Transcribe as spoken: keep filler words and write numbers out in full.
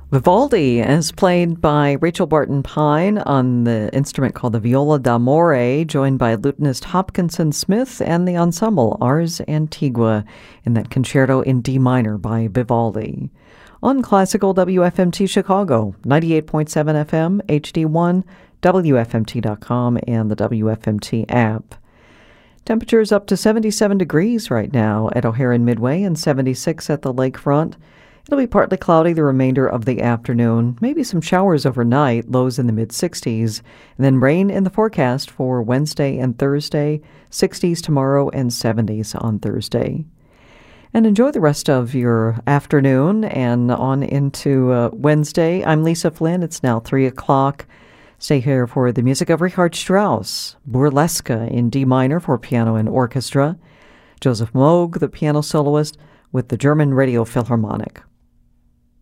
Vivaldi is played by Rachel Barton Pine on the instrument called the viola d'amore, joined by lutenist Hopkinson Smith and the ensemble Ars Antigua in that concerto in D minor by Vivaldi. On Classical W F M T Chicago, ninety-eight point seven F M, H D one, W F M T dot com, and the W F M T app. Temperatures up to seventy-seven degrees right now at O'Hare and Midway and seventy-six at the lakefront. It'll be partly cloudy the remainder of the afternoon, maybe some showers overnight, lows in the mid-sixties, and then rain in the forecast for Wednesday and Thursday, sixties tomorrow and seventies on Thursday. And enjoy the rest of your afternoon and on into uh, Wednesday. I'm Lisa Flynn. It's now three o'clock. Stay here for the music of Richard Strauss, Burlesque in D minor for piano and orchestra, Joseph Moog, the piano soloist, with the German Radio Philharmonic.